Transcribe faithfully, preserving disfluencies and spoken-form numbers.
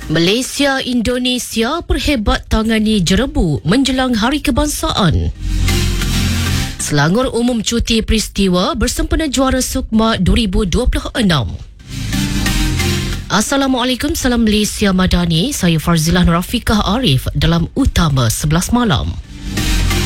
Malaysia Indonesia perhebat tangani jerebu menjelang Hari Kebangsaan. Selangor umum cuti peristiwa bersempena juara Sukma dua ribu dua puluh enam. Assalamualaikum, salam Malaysia Madani. Saya Farzilah Rafiqah Arif dalam Utama sebelas Malam.